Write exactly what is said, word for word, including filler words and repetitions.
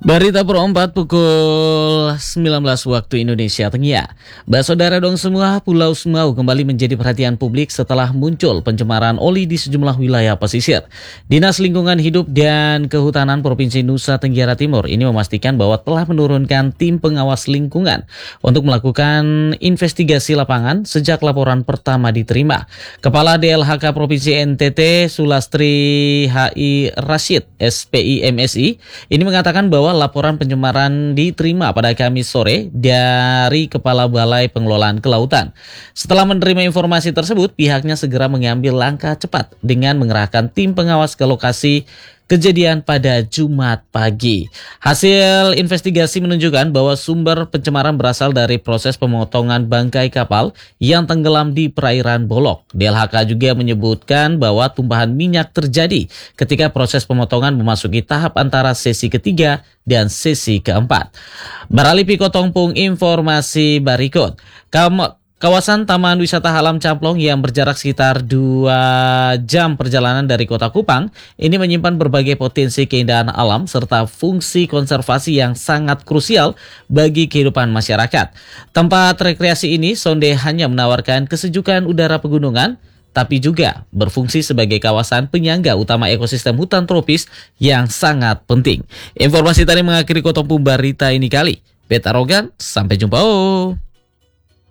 Berita perempat pukul sembilan belas waktu Indonesia Tengah. Bah saudara dong semua, Pulau Semau kembali menjadi perhatian publik setelah muncul pencemaran oli di sejumlah wilayah pesisir. Dinas Lingkungan Hidup dan Kehutanan Provinsi Nusa Tenggara Timur ini memastikan bahwa telah menurunkan tim pengawas lingkungan untuk melakukan investigasi lapangan sejak laporan pertama diterima. Kepala D L H K Provinsi N T T Sulastri H I Rashid S P I M S I ini mengatakan bahwa laporan pencemaran diterima pada Kamis sore dari Kepala Balai Pengelolaan Kelautan. Setelah menerima informasi tersebut, pihaknya segera mengambil langkah cepat dengan mengerahkan tim pengawas ke lokasi kejadian pada Jumat pagi. Hasil investigasi menunjukkan bahwa sumber pencemaran berasal dari proses pemotongan bangkai kapal yang tenggelam di perairan Bolok. D L H K juga menyebutkan bahwa tumpahan minyak terjadi ketika proses pemotongan memasuki tahap antara sesi ketiga dan sesi keempat. Beralih Piko Tongpung informasi berikut. Kamu Kawasan Taman Wisata Halam Camplong yang berjarak sekitar dua jam perjalanan dari Kota Kupang ini menyimpan berbagai potensi keindahan alam serta fungsi konservasi yang sangat krusial bagi kehidupan masyarakat. Tempat rekreasi ini sonde hanya menawarkan kesejukan udara pegunungan, tapi juga berfungsi sebagai kawasan penyangga utama ekosistem hutan tropis yang sangat penting. Informasi tadi mengakhiri Kota Berita ini kali. Beta Rogan, sampai jumpa. Oh.